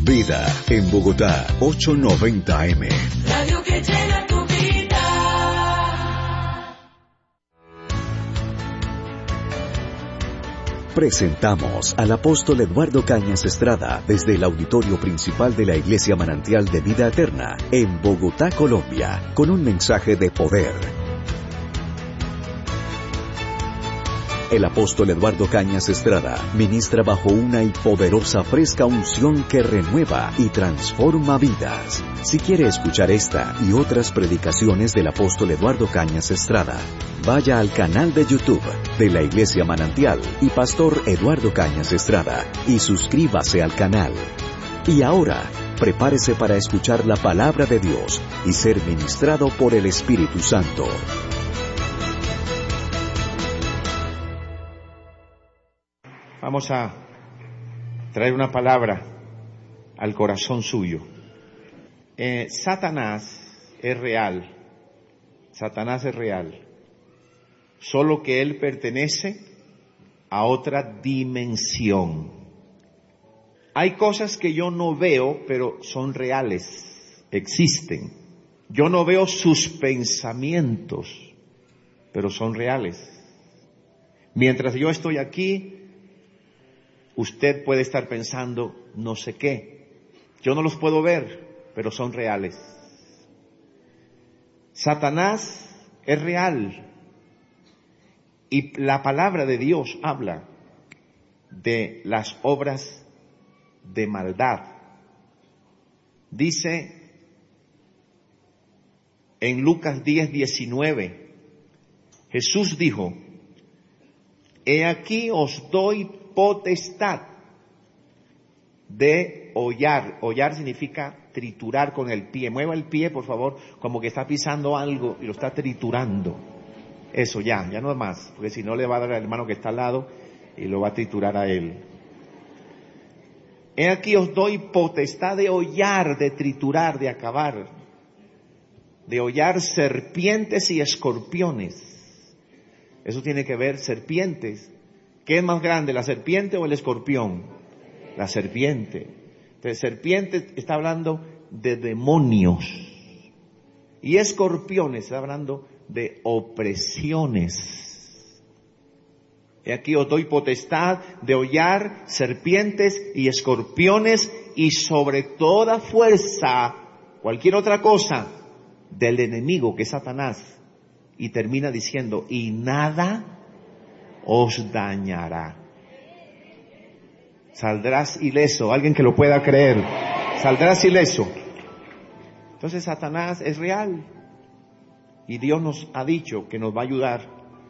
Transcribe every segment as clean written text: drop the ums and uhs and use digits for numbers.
Vida en Bogotá, 890 AM. Radio que llena tu vida. Presentamos al apóstol Eduardo Cañas Estrada desde el auditorio principal de la Iglesia Manantial de Vida Eterna en Bogotá, Colombia, con un mensaje de poder. El apóstol Eduardo Cañas Estrada ministra bajo una y poderosa fresca unción que renueva y transforma vidas. Si quiere escuchar esta y otras predicaciones del apóstol Eduardo Cañas Estrada, vaya al canal de YouTube de la Iglesia Manantial y Pastor Eduardo Cañas Estrada y suscríbase al canal. Y ahora, prepárese para escuchar la palabra de Dios y ser ministrado por el Espíritu Santo. Vamos a traer una palabra al corazón suyo. Satanás es real. Satanás es real. Solo que él pertenece a otra dimensión. Hay cosas que yo no veo, pero son reales, existen. Yo no veo sus pensamientos, pero son reales. Mientras yo estoy aquí, usted puede estar pensando no sé qué. Yo no los puedo ver, pero son reales. Satanás es real. Y la palabra de Dios habla de las obras de maldad. Dice en Lucas 10:19, Jesús dijo: He aquí os doy potestad de hollar. Hollar significa triturar con el pie. Mueva el pie, por favor, como que está pisando algo y lo está triturando. Eso ya no es más, porque si no le va a dar al hermano que está al lado y lo va a triturar a él. He aquí os doy potestad de hollar, de triturar, de acabar, de hollar serpientes y escorpiones. Eso tiene que ver, serpientes. ¿Qué es más grande, la serpiente o el escorpión? La serpiente. Entonces, serpiente está hablando de demonios. Y escorpiones está hablando de opresiones. Y aquí os doy potestad de hollar serpientes y escorpiones y sobre toda fuerza, cualquier otra cosa, del enemigo que es Satanás. Y termina diciendo, y nada os dañará. Saldrás ileso, alguien que lo pueda creer. Saldrás ileso. Entonces Satanás es real. Y Dios nos ha dicho que nos va a ayudar.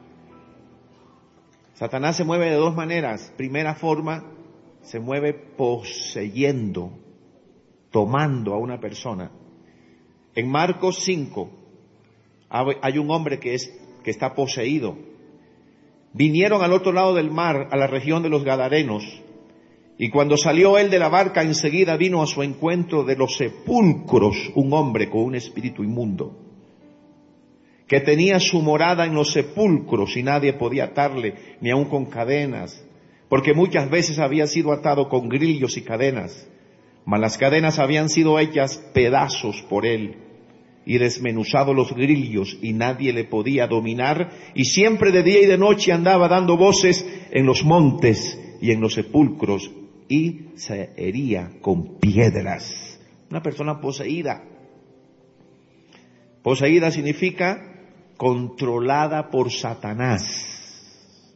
Satanás se mueve de dos maneras. Primera forma, se mueve poseyendo, tomando a una persona. En Marcos 5, hay un hombre que está poseído. Vinieron al otro lado del mar, a la región de los Gadarenos, y cuando salió él de la barca, enseguida vino a su encuentro de los sepulcros un hombre con un espíritu inmundo, que tenía su morada en los sepulcros y nadie podía atarle, ni aun con cadenas, porque muchas veces había sido atado con grillos y cadenas, mas las cadenas habían sido hechas pedazos por él, y desmenuzado los grillos, y nadie le podía dominar, y siempre de día y de noche andaba dando voces en los montes y en los sepulcros, y se hería con piedras. Una persona poseída. Poseída significa controlada por Satanás.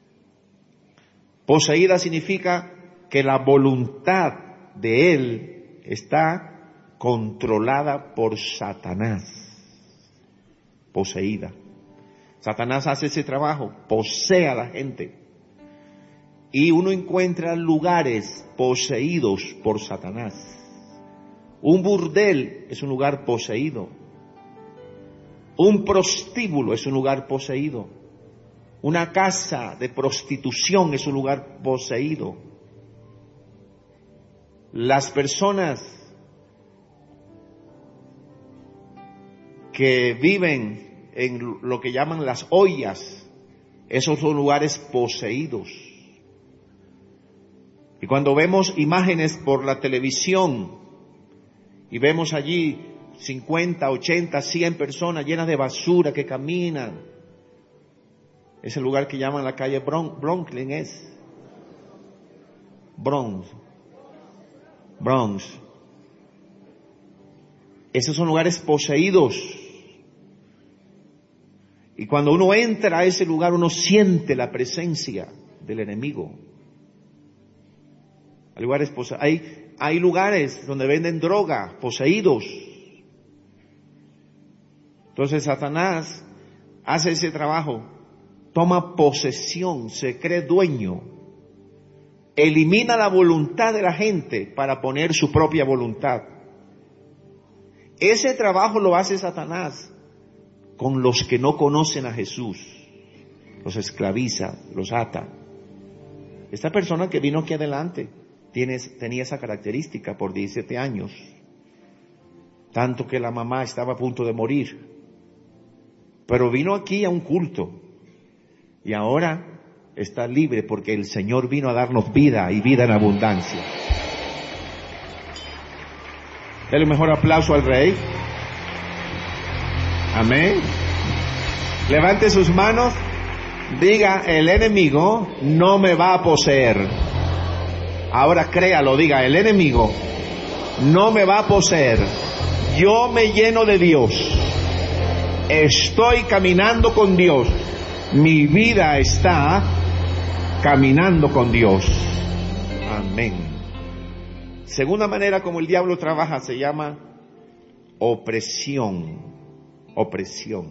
Poseída significa que la voluntad de él está controlada por Satanás. Poseída. Satanás hace ese trabajo, posee a la gente. Y uno encuentra lugares poseídos por Satanás. Un burdel es un lugar poseído. Un prostíbulo es un lugar poseído. Una casa de prostitución es un lugar poseído. Las personas que viven en lo que llaman las ollas, esos son lugares poseídos. Y cuando vemos imágenes por la televisión y vemos allí 50, 80, 100 personas llenas de basura que caminan, ese lugar que llaman la calle Brooklyn es Bronx. Esos son lugares poseídos. Y cuando uno entra a ese lugar, uno siente la presencia del enemigo. Hay lugares donde venden droga, poseídos. Entonces Satanás hace ese trabajo, toma posesión, se cree dueño, elimina la voluntad de la gente para poner su propia voluntad. Ese trabajo lo hace Satanás con los que no conocen a Jesús. Los esclaviza, los ata. Esta persona que vino aquí adelante tenía esa característica por 17 años. Tanto que la mamá estaba a punto de morir. Pero vino aquí a un culto. Y ahora está libre porque el Señor vino a darnos vida y vida en abundancia. Dale un mejor aplauso al Rey. Amén. Levante sus manos. Diga, el enemigo no me va a poseer. Ahora créalo, diga, el enemigo no me va a poseer. Yo me lleno de Dios. Estoy caminando con Dios. Mi vida está caminando con Dios. Amén. Segunda manera como el diablo trabaja se llama opresión. Opresión.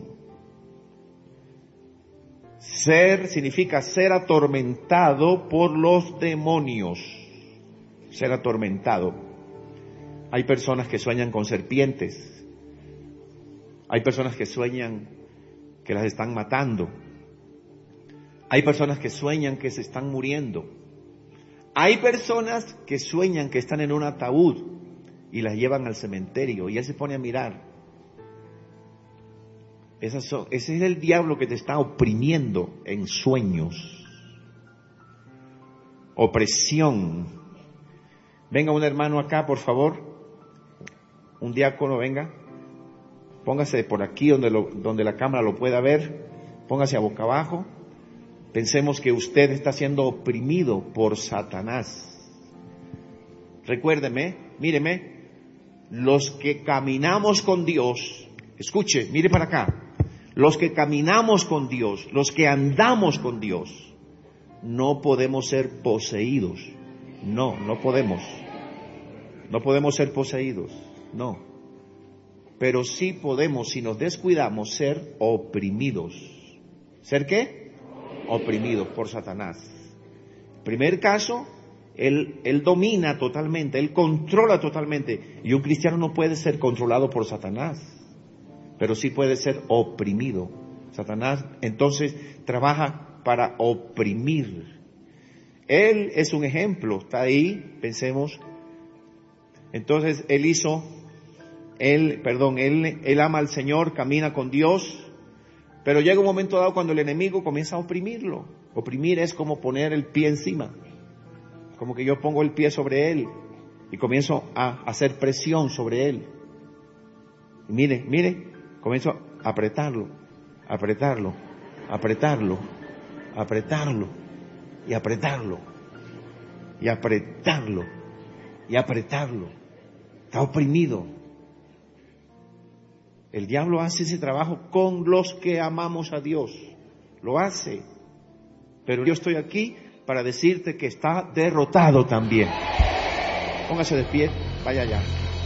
Significa ser atormentado por los demonios. Ser atormentado. Hay personas que sueñan con serpientes. Hay personas que sueñan que las están matando. Hay personas que sueñan que se están muriendo. Hay personas que sueñan que están en un ataúd y las llevan al cementerio y él se pone a mirar. Ese es el diablo que te está oprimiendo en sueños. Opresión. Venga un hermano acá, por favor. Un diácono, venga. Póngase por aquí donde la cámara lo pueda ver. Póngase a boca abajo. Pensemos que usted está siendo oprimido por Satanás. Recuérdeme, míreme, los que caminamos con Dios, escuche, mire para acá, los que caminamos con Dios, los que andamos con Dios, no podemos ser poseídos. No podemos. No podemos ser poseídos, no. Pero sí podemos, si nos descuidamos, ser oprimidos. ¿Ser qué? Oprimidos por Satanás. Primer caso, él domina totalmente, él controla totalmente. Y un cristiano no puede ser controlado por Satanás, pero sí puede ser oprimido. Satanás entonces trabaja para oprimir. Él es un ejemplo, está ahí, pensemos. Entonces él ama al Señor, camina con Dios. Pero llega un momento dado cuando el enemigo comienza a oprimirlo. Oprimir es como poner el pie encima. Como que yo pongo el pie sobre él y comienzo a hacer presión sobre él. Y mire, comienzo a apretarlo y apretarlo y apretarlo. Está oprimido. El diablo hace ese trabajo con los que amamos a Dios. Lo hace. Pero yo estoy aquí para decirte que está derrotado también. Póngase de pie, vaya allá.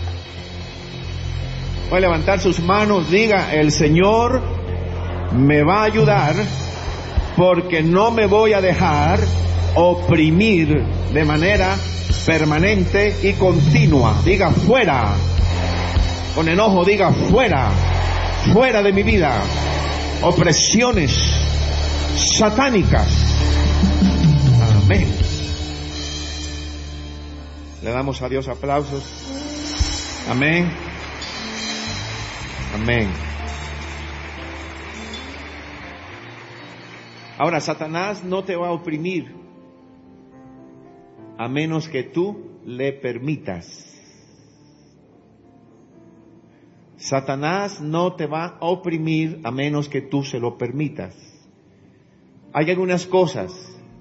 Voy a levantar sus manos, diga, el Señor me va a ayudar porque no me voy a dejar oprimir de manera permanente y continua. Diga, fuera. Con enojo diga, fuera, fuera de mi vida, opresiones satánicas. Amén. Le damos a Dios aplausos. Amén. Amén. Ahora, Satanás no te va a oprimir a menos que tú le permitas. Satanás no te va a oprimir a menos que tú se lo permitas. Hay algunas cosas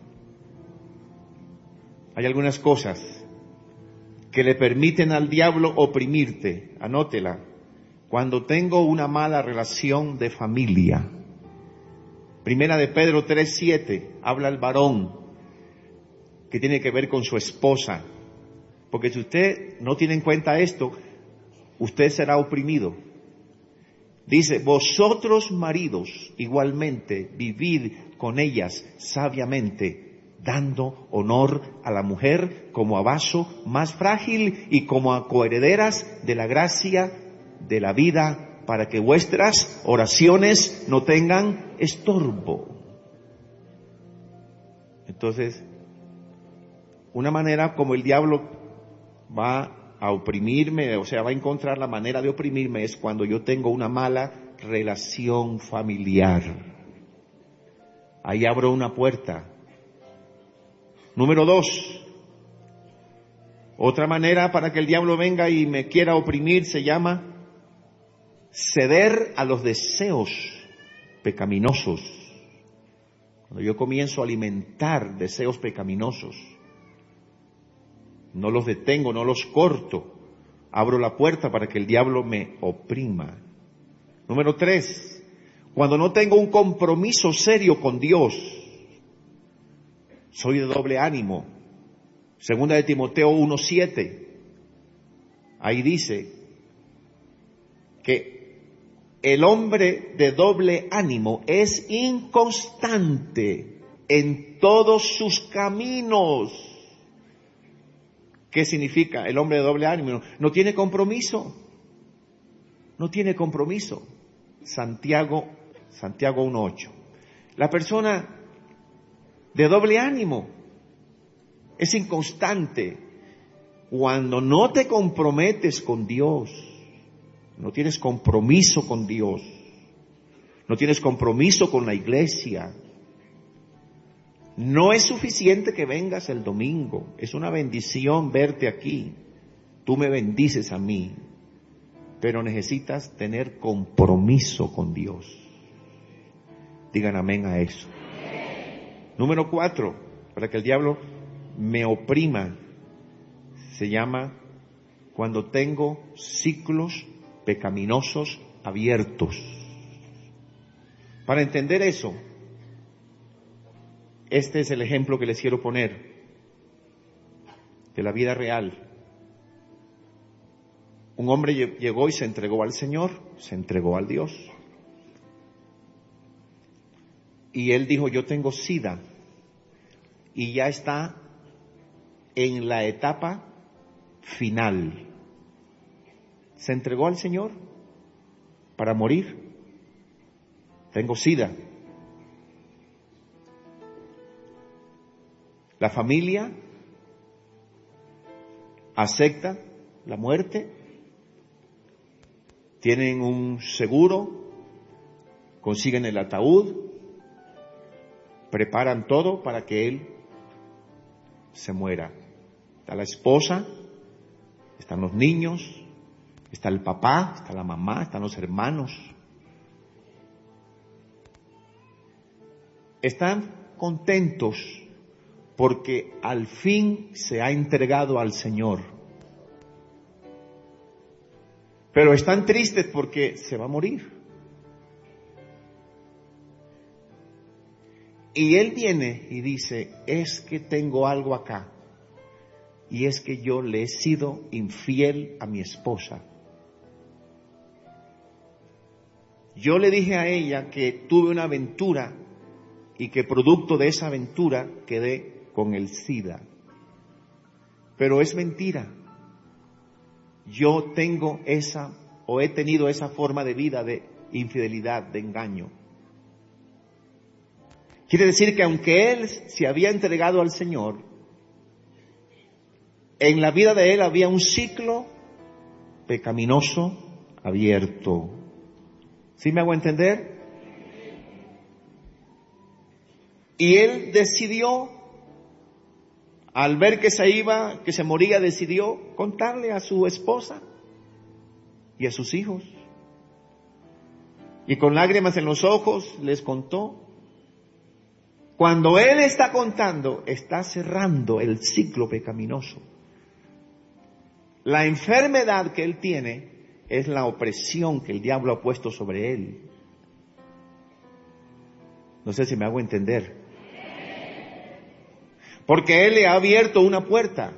que le permiten al diablo oprimirte. Anótela. Cuando tengo una mala relación de familia. Primera de Pedro 3:7, habla el varón que tiene que ver con su esposa. Porque si usted no tiene en cuenta esto, usted será oprimido. Dice, vosotros maridos igualmente vivid con ellas sabiamente, dando honor a la mujer como a vaso más frágil y como a coherederas de la gracia de la vida, para que vuestras oraciones no tengan estorbo. Entonces, una manera como el diablo va a oprimirme, o sea, va a encontrar la manera de oprimirme, es cuando yo tengo una mala relación familiar. Ahí abro una puerta. Número 2, otra manera para que el diablo venga y me quiera oprimir se llama ceder a los deseos pecaminosos. Cuando yo comienzo a alimentar deseos pecaminosos, no los detengo, no los corto, abro la puerta para que el diablo me oprima. Número 3, cuando no tengo un compromiso serio con Dios, soy de doble ánimo. Segunda de Timoteo 1:7, ahí dice que el hombre de doble ánimo es inconstante en todos sus caminos. ¿Qué significa el hombre de doble ánimo? No tiene compromiso. No tiene compromiso. Santiago 1:8. La persona de doble ánimo es inconstante. Cuando no te comprometes con Dios, no tienes compromiso con Dios, no tienes compromiso con la iglesia, no es suficiente que vengas el domingo, es una bendición verte aquí, tú me bendices a mí, pero necesitas tener compromiso con Dios. Digan amén a eso. Número 4, para que el diablo me oprima, se llama cuando tengo ciclos pecaminosos abiertos. Para entender eso, este es el ejemplo que les quiero poner de la vida real. Un hombre llegó y se entregó al Señor, se entregó al Dios. Y él dijo, yo tengo SIDA, y ya está en la etapa final. Se entregó al Señor para morir. Tengo SIDA. La familia acepta la muerte. Tienen un seguro, consiguen el ataúd, preparan todo para que él se muera. Está la esposa, están los niños, está el papá, está la mamá, están los hermanos. Están contentos porque al fin se ha entregado al Señor. Pero están tristes porque se va a morir. Y él viene y dice, es que tengo algo acá. Y es que yo le he sido infiel a mi esposa. Yo le dije a ella que tuve una aventura y que producto de esa aventura quedé con el SIDA. Pero es mentira. Yo tengo esa, o he tenido esa forma de vida de infidelidad, de engaño. Quiere decir que aunque él se había entregado al Señor, en la vida de él había un ciclo pecaminoso abierto. ¿Sí me hago entender? Y él decidió al ver que se iba, que se moría, decidió contarle a su esposa y a sus hijos. Y con lágrimas en los ojos les contó. Cuando él está contando, está cerrando el ciclo pecaminoso. La enfermedad que él tiene es la opresión que el diablo ha puesto sobre él. No sé si me hago entender. Porque él le ha abierto una puerta.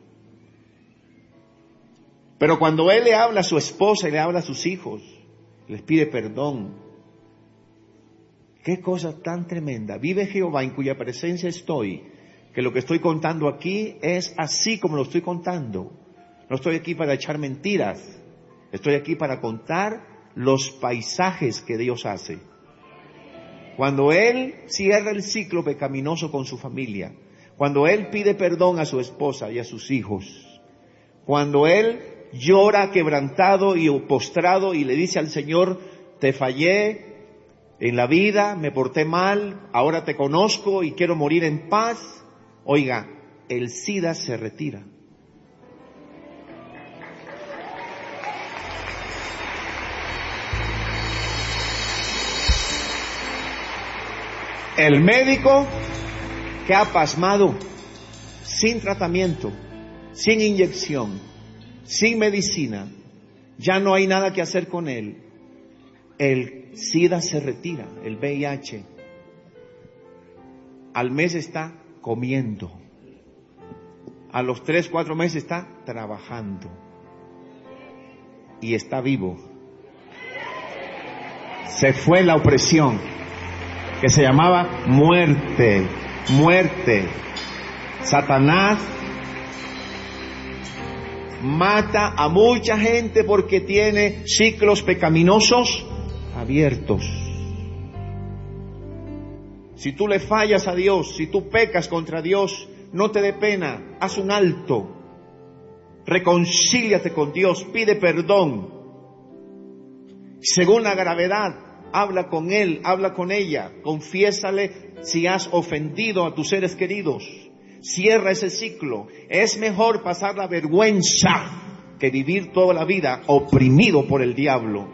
Pero cuando él le habla a su esposa y le habla a sus hijos, les pide perdón. Qué cosa tan tremenda. Vive Jehová en cuya presencia estoy, que lo que estoy contando aquí es así como lo estoy contando. No estoy aquí para echar mentiras. Estoy aquí para contar los paisajes que Dios hace. Cuando Él cierra el ciclo pecaminoso con su familia, cuando Él pide perdón a su esposa y a sus hijos, cuando Él llora quebrantado y postrado y le dice al Señor, te fallé en la vida, me porté mal, ahora te conozco y quiero morir en paz. Oiga, el SIDA se retira. El médico que ha pasmado, sin tratamiento, sin inyección, sin medicina, ya no hay nada que hacer con él. El SIDA se retira, el VIH. Al mes está comiendo. A los 3, 4 meses está trabajando. Y está vivo. Se fue la opresión que se llamaba muerte. Muerte. Satanás mata a mucha gente porque tiene ciclos pecaminosos abiertos. Si tú le fallas a Dios, si tú pecas contra Dios, no te dé pena, haz un alto, reconcíliate con Dios, pide perdón. Según la gravedad, habla con Él, habla con ella, confiésale si has ofendido a tus seres queridos. Cierra ese ciclo. Es mejor pasar la vergüenza que vivir toda la vida oprimido por el diablo.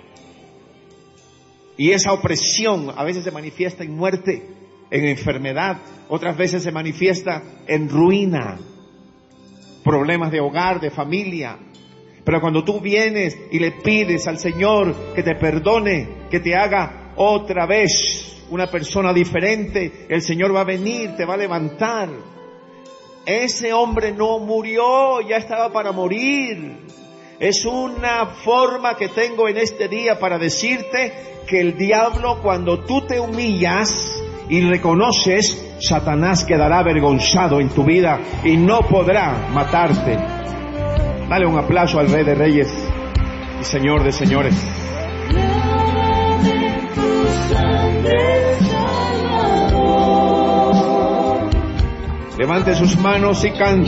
Y esa opresión a veces se manifiesta en muerte, en enfermedad, otras veces se manifiesta en ruina, problemas de hogar, de familia. Pero cuando tú vienes y le pides al Señor que te perdone, que te haga otra vez una persona diferente, el Señor va a venir, te va a levantar. Ese hombre no murió, ya estaba para morir. Es una forma que tengo en este día para decirte que el diablo, cuando tú te humillas y reconoces, Satanás quedará avergonzado en tu vida y no podrá matarte. Dale un aplauso al Rey de Reyes y Señor de Señores. Levante sus manos y cante.